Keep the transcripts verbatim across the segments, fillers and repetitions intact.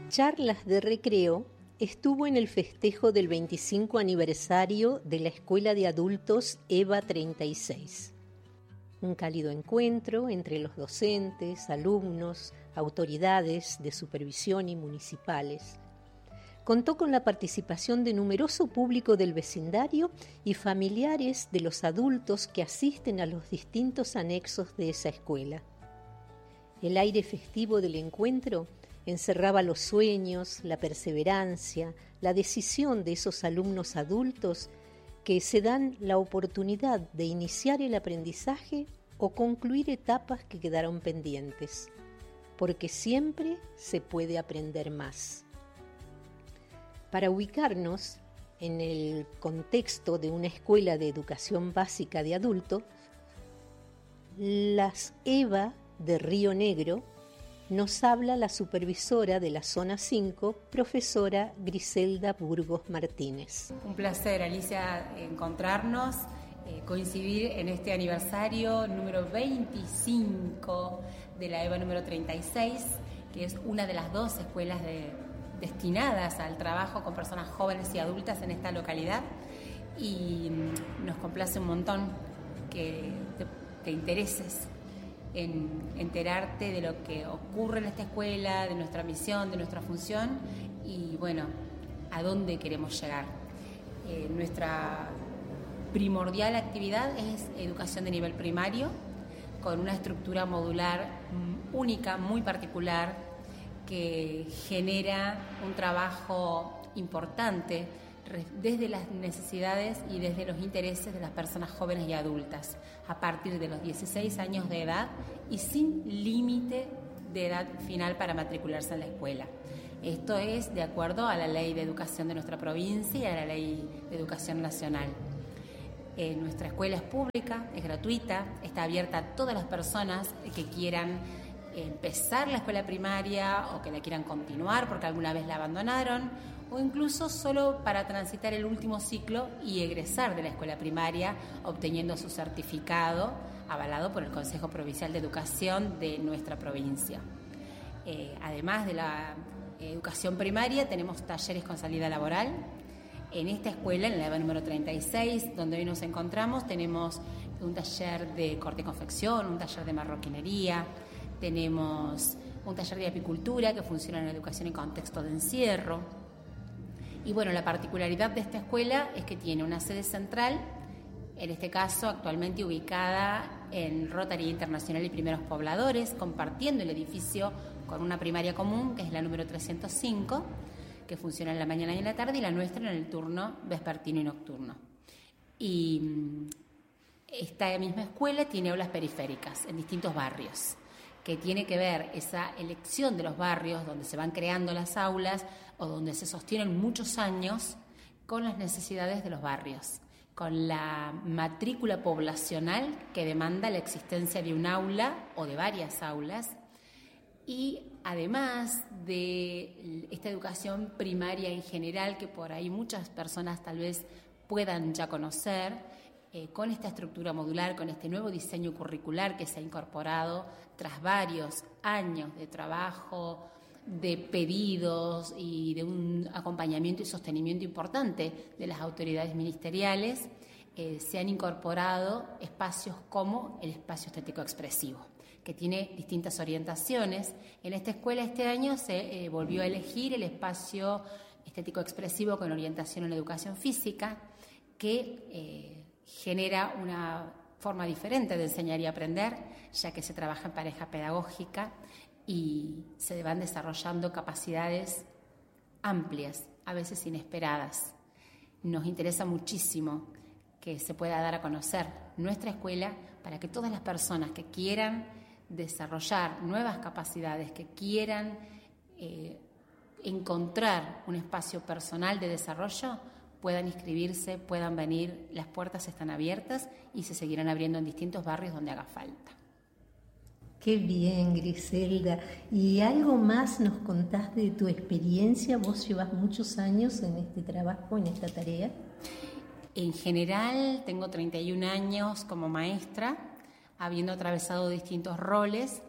Charlas de Recreo estuvo en el festejo del veinticinco aniversario de la Escuela de Adultos EVA treinta y seis. Un cálido encuentro entre los docentes, alumnos, autoridades de supervisión y municipales. Contó con la participación de numeroso público del vecindario y familiares de los adultos que asisten a los distintos anexos de esa escuela. El aire festivo del encuentro encerraba los sueños, la perseverancia, la decisión de esos alumnos adultos que se dan la oportunidad de iniciar el aprendizaje o concluir etapas que quedaron pendientes, porque siempre se puede aprender más. Para ubicarnos en el contexto de una escuela de educación básica de adultos, las EVA de Río Negro nos habla la supervisora de la Zona cinco, profesora Griselda Burgos Martínez. Un placer, Alicia, encontrarnos, eh, coincidir en este aniversario número veinticinco de la EVA número treinta y seis, que es una de las dos escuelas de, destinadas al trabajo con personas jóvenes y adultas en esta localidad. Y nos complace un montón que te, te intereses en enterarte de lo que ocurre en esta escuela, de nuestra misión, de nuestra función y, bueno, a dónde queremos llegar. Eh, nuestra primordial actividad es educación de nivel primario, con una estructura modular única, muy particular, que genera un trabajo importante desde las necesidades y desde los intereses de las personas jóvenes y adultas, a partir de los dieciséis años de edad y sin límite de edad final para matricularse en la escuela. Esto es de acuerdo a la Ley de Educación de nuestra provincia y a la Ley de Educación Nacional. Eh, nuestra escuela es pública, es gratuita, está abierta a todas las personas que quieran empezar la escuela primaria o que la quieran continuar porque alguna vez la abandonaron, o incluso solo para transitar el último ciclo y egresar de la escuela primaria obteniendo su certificado avalado por el Consejo Provincial de Educación de nuestra provincia. Eh, además de la educación primaria, tenemos talleres con salida laboral. En esta escuela, en la EVA número treinta y seis, donde hoy nos encontramos, tenemos un taller de corte y confección, un taller de marroquinería, tenemos un taller de apicultura que funciona en la educación en contexto de encierro. Y bueno, la particularidad de esta escuela es que tiene una sede central, en este caso actualmente ubicada en Rotary Internacional y Primeros Pobladores, compartiendo el edificio con una primaria común, que es la número trescientos cinco, que funciona en la mañana y en la tarde, y la nuestra en el turno vespertino y nocturno. Y esta misma escuela tiene aulas periféricas en distintos barrios, que tiene que ver esa elección de los barrios donde se van creando las aulas o donde se sostienen muchos años con las necesidades de los barrios, con la matrícula poblacional que demanda la existencia de un aula o de varias aulas, y además de esta educación primaria en general que por ahí muchas personas tal vez puedan ya conocer, Eh, con esta estructura modular, con este nuevo diseño curricular que se ha incorporado tras varios años de trabajo, de pedidos y de un acompañamiento y sostenimiento importante de las autoridades ministeriales, eh, se han incorporado espacios como el espacio estético expresivo, que tiene distintas orientaciones. En esta escuela este año se eh, volvió a elegir el espacio estético expresivo con orientación en la educación física, que eh, genera una forma diferente de enseñar y aprender, ya que se trabaja en pareja pedagógica y se van desarrollando capacidades amplias, a veces inesperadas. Nos interesa muchísimo que se pueda dar a conocer nuestra escuela para que todas las personas que quieran desarrollar nuevas capacidades, que quieran eh, encontrar un espacio personal de desarrollo, puedan inscribirse, puedan venir. Las puertas están abiertas y se seguirán abriendo en distintos barrios donde haga falta. Qué bien, Griselda. ¿Y algo más nos contás de tu experiencia? Vos llevas muchos años en este trabajo, en esta tarea. En general, tengo treinta y un años como maestra, habiendo atravesado distintos roles.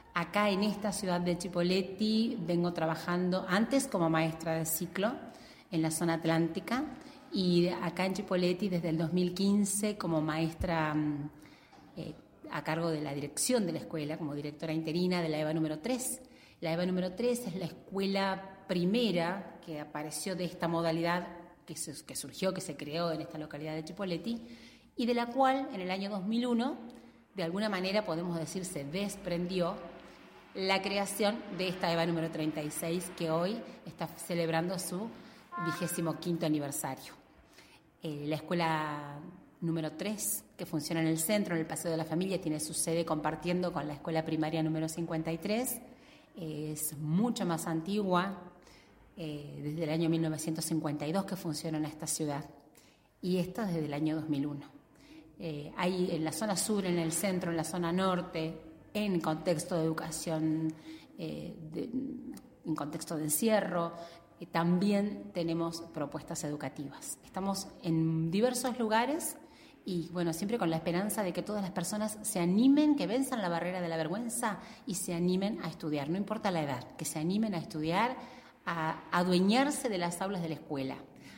Acá en esta ciudad de Chipoleti vengo trabajando antes como maestra de ciclo en la zona atlántica y acá en Chipoleti desde el dos mil quince como maestra eh, a cargo de la dirección de la escuela, como directora interina de la EVA número tres. La EVA número tres es la escuela primera que apareció de esta modalidad que, se, que surgió, que se creó en esta localidad de Chipoleti y de la cual en el año dos mil uno, de alguna manera podemos decir, se desprendió la creación de esta EVA número treinta y seis que hoy está celebrando su vigésimo quinto aniversario. Eh, la escuela número tres, que funciona en el centro, en el Paseo de la Familia, tiene su sede compartiendo con la escuela primaria número cincuenta y tres. Eh, es mucho más antigua, eh, desde el año mil novecientos cincuenta y dos que funciona en esta ciudad, y esta desde el año dos mil uno. Eh, hay en la zona sur, en el centro, en la zona norte, en contexto de educación, eh, de, en contexto de encierro, eh, también tenemos propuestas educativas. Estamos en diversos lugares y, bueno, siempre con la esperanza de que todas las personas se animen, que venzan la barrera de la vergüenza y se animen a estudiar, no importa la edad, que se animen a estudiar, a adueñarse de las aulas de la escuela,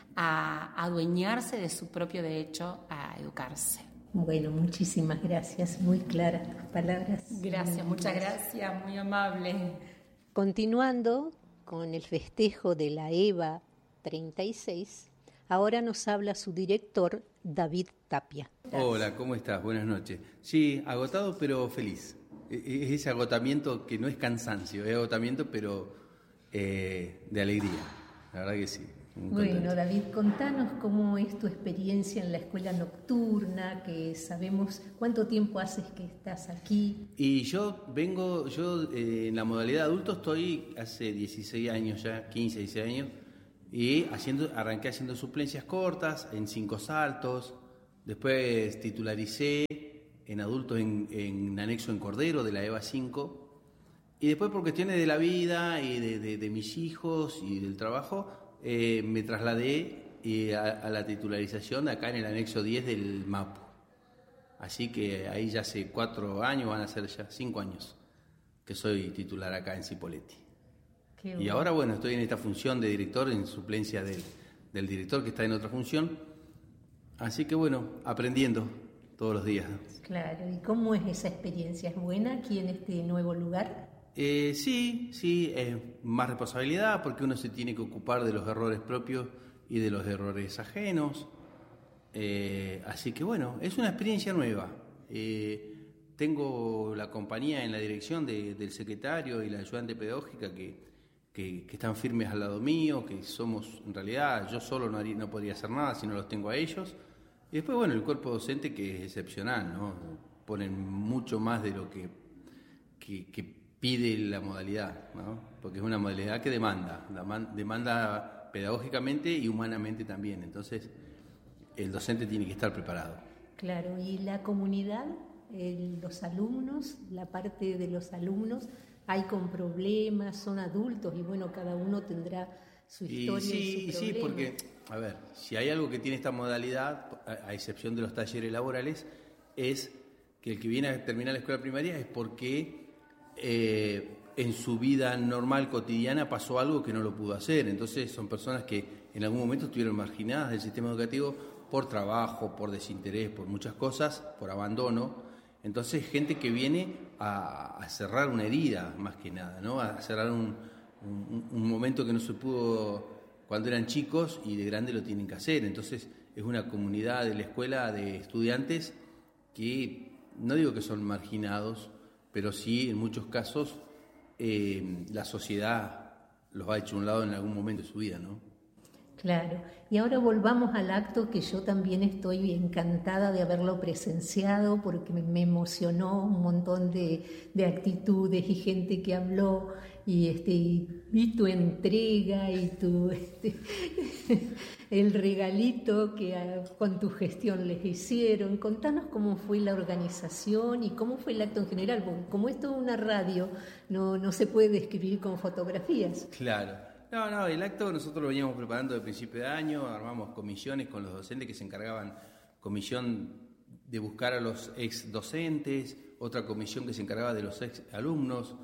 a adueñarse de su propio derecho a educarse. Bueno, muchísimas gracias, muy claras tus palabras. Gracias, muchas gracias, muy amable. Continuando con el festejo de la EVA treinta y seis, ahora nos habla su director, David Tapia. Gracias. Hola, ¿cómo estás? Buenas noches. Sí, agotado pero feliz. Es ese agotamiento que no es cansancio, es agotamiento pero eh, de alegría, la verdad que sí. Bueno, David, contanos cómo es tu experiencia en la escuela nocturna, que sabemos cuánto tiempo haces que estás aquí. Y yo vengo, yo eh, en la modalidad adulto estoy hace dieciséis años ya, quince, dieciséis años, y haciendo, arranqué haciendo suplencias cortas en cinco saltos, después titularicé en adultos en, en anexo en Cordero de la EVA cinco, y después por cuestiones de la vida y de, de, de mis hijos y del trabajo, Eh, me trasladé eh, a, a la titularización acá en el anexo diez del MAPU. Así que ahí ya hace cuatro años, van a ser ya cinco años, que soy titular acá en Chipoleti. Qué bueno. Y ahora, bueno, estoy en esta función de director, en suplencia del, del director que está en otra función. Así que, bueno, aprendiendo todos los días. Claro, ¿y cómo es esa experiencia? ¿Es buena aquí en este nuevo lugar? Eh, sí, sí, es más responsabilidad porque uno se tiene que ocupar de los errores propios y de los errores ajenos. Eh, así que bueno, es una experiencia nueva. Eh, tengo la compañía en la dirección de, del secretario y la ayudante pedagógica que, que, que están firmes al lado mío, que somos, en realidad, yo solo no, haría, no podría hacer nada si no los tengo a ellos. Y después, bueno, el cuerpo docente que es excepcional, ¿no? Ponen mucho más de lo que... que, que pide la modalidad, ¿no? Porque es una modalidad que demanda, demanda pedagógicamente y humanamente también, entonces el docente tiene que estar preparado. Claro, y la comunidad, el, los alumnos, la parte de los alumnos, hay con problemas, son adultos y bueno, cada uno tendrá su historia y, sí, y su problema. Sí, porque, a ver, si hay algo que tiene esta modalidad, a, a excepción de los talleres laborales, es que el que viene a terminar la escuela primaria es porque Eh, en su vida normal, cotidiana, pasó algo que no lo pudo hacer. Entonces son personas que en algún momento estuvieron marginadas del sistema educativo por trabajo, por desinterés, por muchas cosas, por abandono. Entonces gente que viene a, a cerrar una herida, más que nada, ¿no? A cerrar un, un, un momento que no se pudo cuando eran chicos y de grande lo tienen que hacer. Entonces es una comunidad de la escuela de estudiantes que no digo que son marginados, pero sí, en muchos casos, eh, la sociedad los ha hecho a un lado en algún momento de su vida, ¿no? Claro. Y ahora volvamos al acto que yo también estoy encantada de haberlo presenciado porque me emocionó un montón de, de actitudes y gente que habló y, este, y tu entrega y tu este, el regalito que a, con tu gestión les hicieron. Contanos cómo fue la organización y cómo fue el acto en general, porque como esto es una radio, no, no se puede describir con fotografías. Claro. No, no, el acto nosotros lo veníamos preparando de principio de año, armamos comisiones con los docentes que se encargaban, comisión de buscar a los ex docentes, otra comisión que se encargaba de los ex alumnos,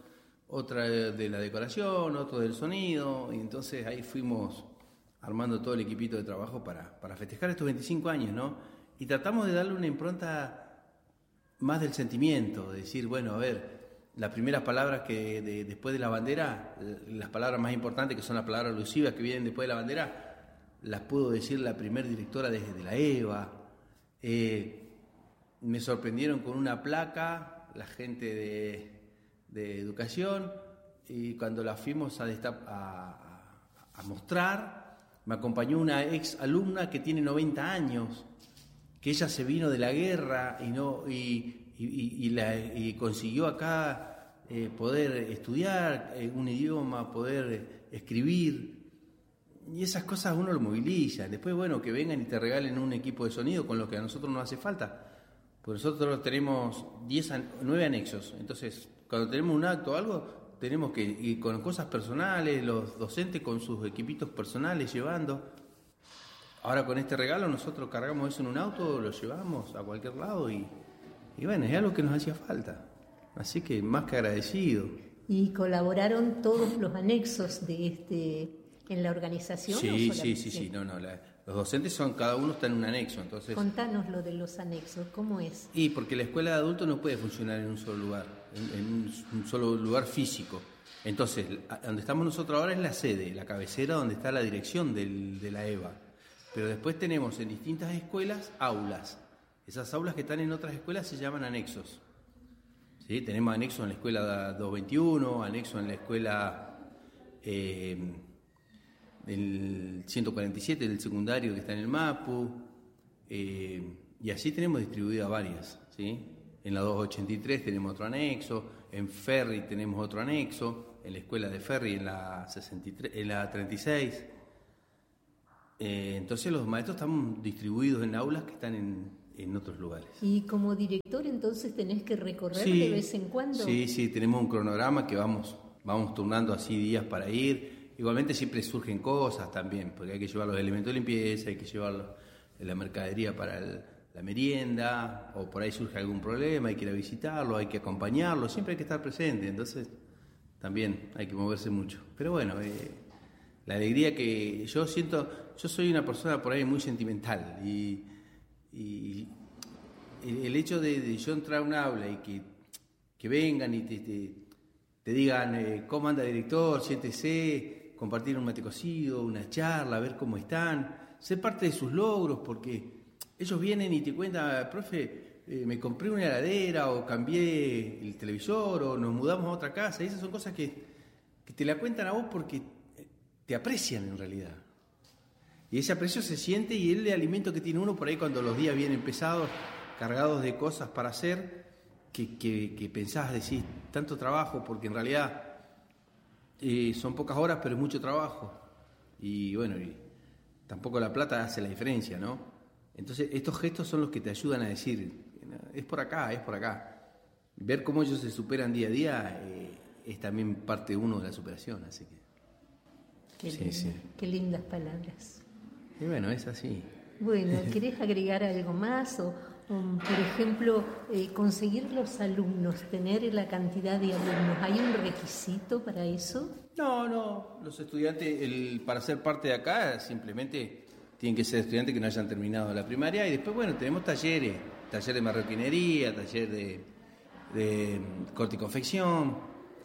otra de la decoración, otro del sonido, y entonces ahí fuimos armando todo el equipito de trabajo para, para festejar estos veinticinco años, ¿no? Y tratamos de darle una impronta más del sentimiento, de decir, bueno, a ver, las primeras palabras que de, después de la bandera, las palabras más importantes, que son las palabras alusivas que vienen después de la bandera, las pudo decir la primer directora de, de la EVA. Eh, me sorprendieron con una placa, la gente de, de educación, y cuando la fuimos a, destap- a, a mostrar, me acompañó una ex alumna que tiene noventa años, que ella se vino de la guerra y no y, y, y, la, y consiguió acá eh, poder estudiar eh, un idioma, poder eh, escribir, y esas cosas uno lo moviliza. Después, bueno, que vengan y te regalen un equipo de sonido con lo que a nosotros nos hace falta, porque nosotros tenemos diez, nueve anexos, entonces cuando tenemos un acto o algo, tenemos que ir con cosas personales, los docentes con sus equipitos personales llevando. Ahora con este regalo nosotros cargamos eso en un auto, lo llevamos a cualquier lado y, y bueno, es algo que nos hacía falta. Así que más que agradecido. ¿Y colaboraron todos los anexos de este en la organización? Sí, sí, sí, sí, no, no, la, los docentes son, cada uno está en un anexo, entonces... Contanos lo de los anexos, ¿cómo es? Y porque la escuela de adultos no puede funcionar en un solo lugar, en, en un, un solo lugar físico. Entonces, donde estamos nosotros ahora es la sede, la cabecera donde está la dirección del, de la EVA. Pero después tenemos en distintas escuelas aulas. Esas aulas que están en otras escuelas se llaman anexos. ¿Sí? Tenemos anexo en la escuela doscientos veintiuno, anexo en la escuela eh, del ciento cuarenta y siete, del secundario que está en el MAPU, eh, y así tenemos distribuidas varias. ¿Sí? En la doscientos ochenta y tres tenemos otro anexo, en Ferry tenemos otro anexo, en la escuela de Ferry en la, sesenta y tres, en la treinta y seis. Eh, entonces los maestros están distribuidos en aulas que están en, en otros lugares. ¿Y como director entonces tenés que recorrer sí, de vez en cuando? Sí, sí, tenemos un cronograma que vamos, vamos turnando así días para ir. Igualmente siempre surgen cosas también, porque hay que llevar los elementos de limpieza, hay que llevar la mercadería para el, la merienda, o por ahí surge algún problema, hay que ir a visitarlo, hay que acompañarlo, siempre hay que estar presente, entonces también hay que moverse mucho. Pero bueno, eh, la alegría que yo siento, yo soy una persona por ahí muy sentimental y, y el hecho de, de yo entrar a un aula y que, que vengan y te, te, te digan eh, cómo anda el director, siéntese, compartir un mate cocido, una charla, ver cómo están, ser parte de sus logros, porque ellos vienen y te cuentan, profe, eh, me compré una heladera o cambié el televisor o nos mudamos a otra casa, y esas son cosas que, que te la cuentan a vos porque te aprecian en realidad. Y ese aprecio se siente y es el alimento que tiene uno por ahí cuando los días vienen pesados, cargados de cosas para hacer, que, que, que pensás, decís, tanto trabajo, porque en realidad eh, son pocas horas, pero es mucho trabajo. Y bueno, y tampoco la plata hace la diferencia, ¿no? Entonces estos gestos son los que te ayudan a decir, es por acá, es por acá. Ver cómo ellos se superan día a día eh, es también parte de uno de la superación, así que... Qué, sí, lindo, sí. Qué lindas palabras. Y bueno, es así. Bueno, ¿querés agregar algo más? O, o por ejemplo, eh, conseguir los alumnos, tener la cantidad de alumnos, ¿hay un requisito para eso? No, no. Los estudiantes, el, para ser parte de acá, simplemente tienen que ser estudiantes que no hayan terminado la primaria. Y después, bueno, tenemos talleres, taller de marroquinería, taller de, de corte y confección.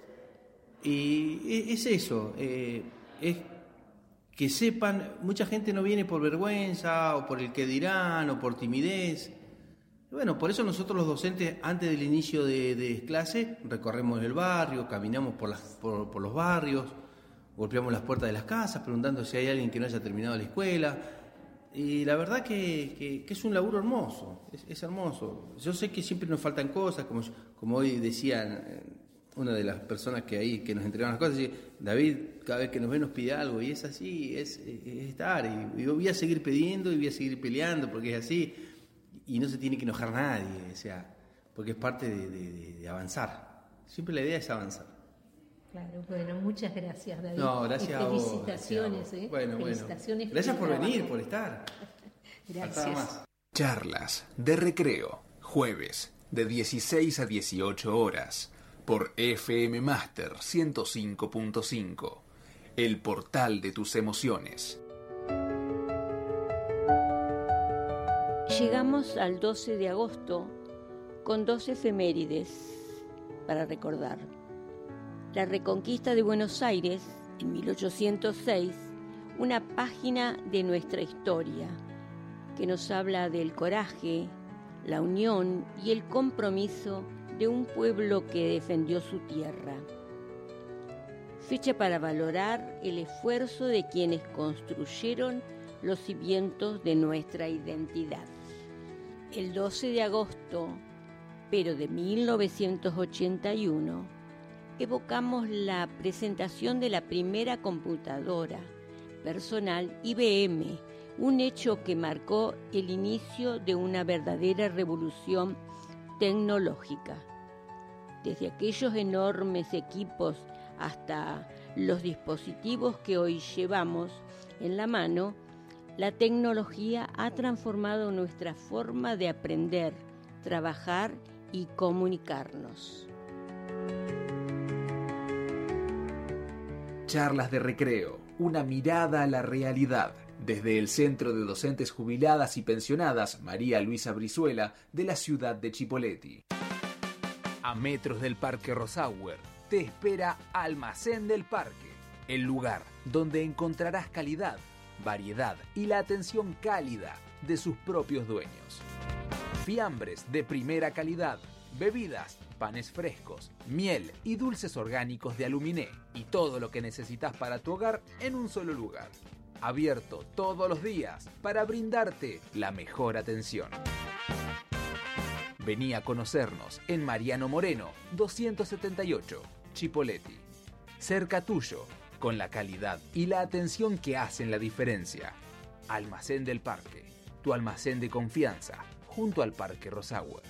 Y es eso, eh, es que sepan, mucha gente no viene por vergüenza o por el que dirán o por timidez. Bueno, por eso nosotros los docentes antes del inicio de, de clase recorremos el barrio, caminamos por, las, por, por los barrios, golpeamos las puertas de las casas preguntando si hay alguien que no haya terminado la escuela. Y la verdad que, que, que es un laburo hermoso, es, es hermoso. Yo sé que siempre nos faltan cosas, como, como hoy decían una de las personas que ahí que nos entregaban las cosas, decía, David cada vez que nos ve nos pide algo, y es así, es, es estar, y, y yo voy a seguir pidiendo y voy a seguir peleando porque es así, y no se tiene que enojar nadie, o sea, porque es parte de, de, de avanzar. Siempre la idea es avanzar. Claro, bueno, muchas gracias, David. No, gracias y a vos. felicitaciones, Gracias a vos. ¿eh? Bueno, felicitaciones. bueno. Gracias por trabajo. venir, por estar. Gracias. Charlas de recreo, jueves, de dieciséis a dieciocho horas, por F M Master ciento cinco punto cinco, el portal de tus emociones. Llegamos al doce de agosto con dos efemérides para recordar. La reconquista de Buenos Aires en mil ochocientos seis, una página de nuestra historia que nos habla del coraje, la unión y el compromiso de un pueblo que defendió su tierra. Fecha para valorar el esfuerzo de quienes construyeron los cimientos de nuestra identidad. El doce de agosto, pero de mil novecientos ochenta y uno, evocamos la presentación de la primera computadora personal I B M, un hecho que marcó el inicio de una verdadera revolución tecnológica. Desde aquellos enormes equipos hasta los dispositivos que hoy llevamos en la mano, la tecnología ha transformado nuestra forma de aprender, trabajar y comunicarnos. Charlas de recreo, una mirada a la realidad. Desde el Centro de Docentes Jubiladas y Pensionadas María Luisa Brizuela de la ciudad de Chipoleti. A metros del Parque Rosauer te espera Almacén del Parque, el lugar donde encontrarás calidad, variedad y la atención cálida de sus propios dueños. Fiambres de primera calidad, bebidas, panes frescos, miel y dulces orgánicos de Aluminé y todo lo que necesitas para tu hogar en un solo lugar. Abierto todos los días para brindarte la mejor atención. Vení a conocernos en Mariano Moreno, doscientos setenta y ocho, Chipoleti. Cerca tuyo, con la calidad y la atención que hacen la diferencia. Almacén del Parque, tu almacén de confianza, junto al Parque Rosauer.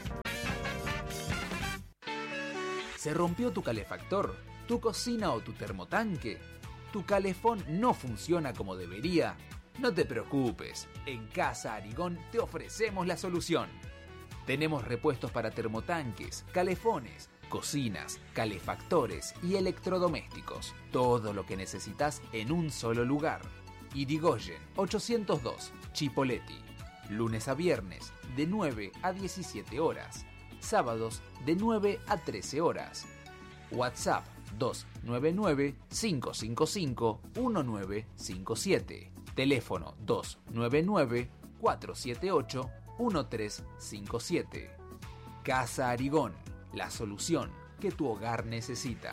¿Se rompió tu calefactor, tu cocina o tu termotanque? ¿Tu calefón no funciona como debería? No te preocupes, en Casa Arigón te ofrecemos la solución. Tenemos repuestos para termotanques, calefones, cocinas, calefactores y electrodomésticos. Todo lo que necesitas en un solo lugar. Irigoyen ochocientos dos, Chipoleti. Lunes a viernes de nueve a diecisiete horas. Sábados de nueve a trece horas. WhatsApp dos nueve nueve, cinco cinco cinco, uno nueve cinco siete. Teléfono dos nueve nueve, cuatro siete ocho, uno tres cinco siete. Casa Arigón, la solución que tu hogar necesita.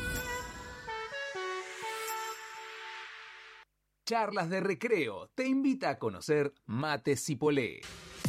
Charlas de Recreo te invita a conocer Mate Cipolé.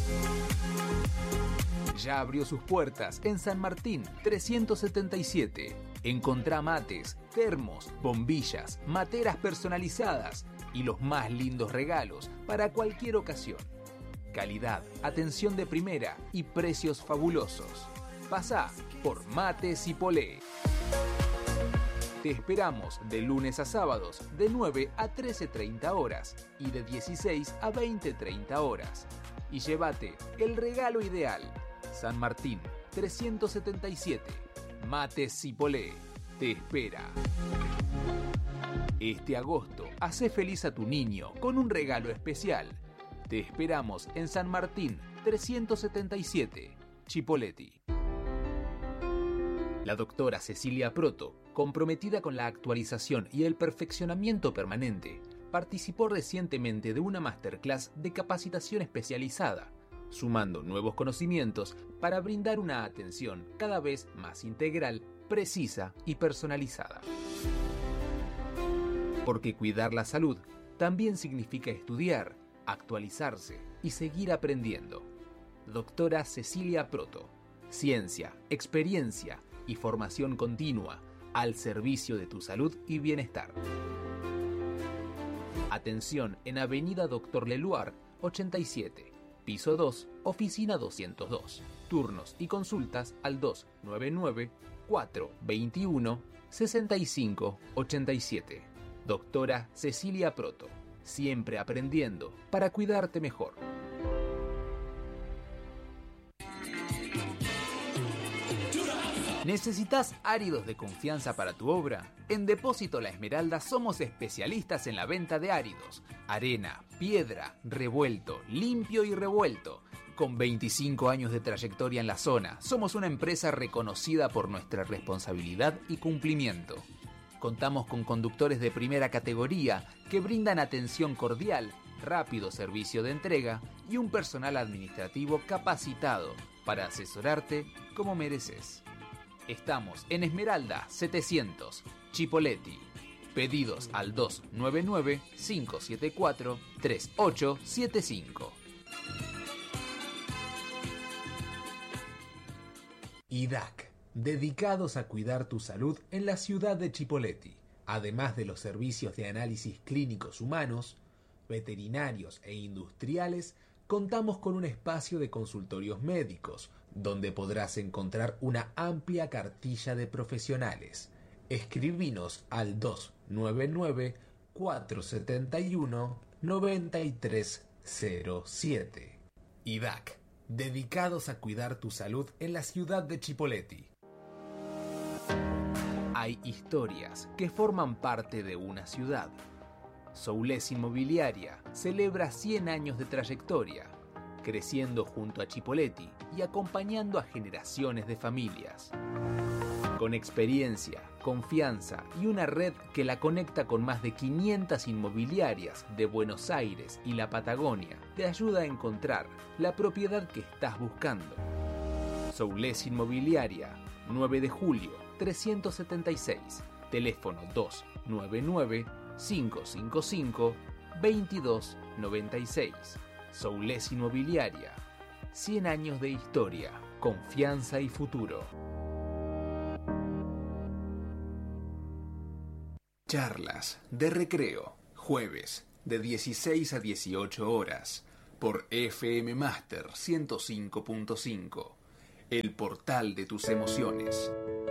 Ya abrió sus puertas en San Martín trescientos setenta y siete. Encontrá mates, termos, bombillas, materas personalizadas y los más lindos regalos para cualquier ocasión. Calidad, atención de primera y precios fabulosos. Pasá por Mate Cipolé. Te esperamos de lunes a sábados de nueve a trece treinta horas y de dieciséis a veinte treinta horas. Y llévate el regalo ideal. San Martín trescientos setenta y siete. Mate Cipolé te espera. Este agosto, hacé feliz a tu niño con un regalo especial. Te esperamos en San Martín trescientos setenta y siete, Chipoleti. La doctora Cecilia Proto, comprometida con la actualización y el perfeccionamiento permanente, participó recientemente de una masterclass de capacitación especializada, sumando nuevos conocimientos para brindar una atención cada vez más integral, precisa y personalizada. Porque cuidar la salud también significa estudiar, actualizarse y seguir aprendiendo. Doctora Cecilia Proto. Ciencia, experiencia y formación continua al servicio de tu salud y bienestar. Atención en Avenida Doctor Leluar, ochenta y siete, piso dos, oficina doscientos dos. Turnos y consultas al dos nueve nueve, cuatro dos uno, seis cinco ocho siete. Doctora Cecilia Proto. Siempre aprendiendo para cuidarte mejor. ¿Necesitas áridos de confianza para tu obra? En Depósito La Esmeralda somos especialistas en la venta de áridos. Arena, piedra, revuelto, limpio y revuelto. Con veinticinco años de trayectoria en la zona, somos una empresa reconocida por nuestra responsabilidad y cumplimiento. Contamos con conductores de primera categoría que brindan atención cordial, rápido servicio de entrega y un personal administrativo capacitado para asesorarte como mereces. Estamos en Esmeralda setecientos, Chipoleti. Pedidos al dos nueve nueve, cinco siete cuatro, tres ocho siete cinco. I D A C, dedicados a cuidar tu salud en la ciudad de Chipoleti. Además de los servicios de análisis clínicos humanos, veterinarios e industriales, contamos con un espacio de consultorios médicos, donde podrás encontrar una amplia cartilla de profesionales. Escribinos al dos nueve nueve, cuatro siete uno, nueve tres cero siete. I D A C, dedicados a cuidar tu salud en la ciudad de Chipoleti. Hay historias que forman parte de una ciudad. Soulés Inmobiliaria celebra cien años de trayectoria, creciendo junto a Chipoleti y acompañando a generaciones de familias. Con experiencia, confianza y una red que la conecta con más de quinientas inmobiliarias de Buenos Aires y la Patagonia, te ayuda a encontrar la propiedad que estás buscando. Soulés Inmobiliaria, nueve de julio, trescientos setenta y seis, teléfono dos nueve nueve, cinco cinco cinco, veintidós noventa y seis. Soulés Inmobiliaria, cien años de historia, confianza y futuro. Charlas de recreo, jueves, de dieciséis a dieciocho horas, por F M Master ciento cinco punto cinco, el portal de tus emociones.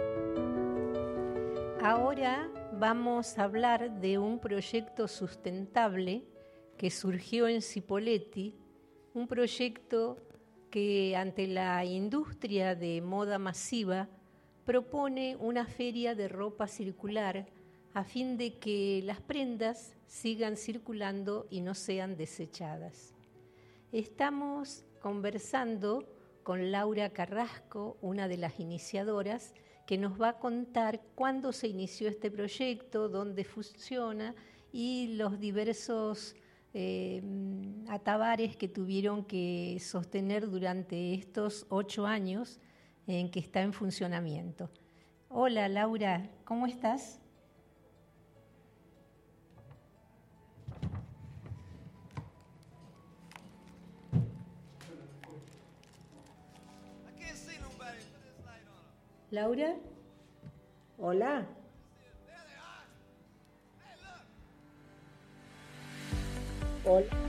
Ahora vamos a hablar de un proyecto sustentable que surgió en Cipolletti, un proyecto que ante la industria de moda masiva propone una feria de ropa circular a fin de que las prendas sigan circulando y no sean desechadas. Estamos conversando con Laura Carrasco, una de las iniciadoras, que nos va a contar cuándo se inició este proyecto, dónde funciona y los diversos eh, atabares que tuvieron que sostener durante estos ocho años en que está en funcionamiento. Hola Laura, ¿cómo estás? Laura, hola. Hola.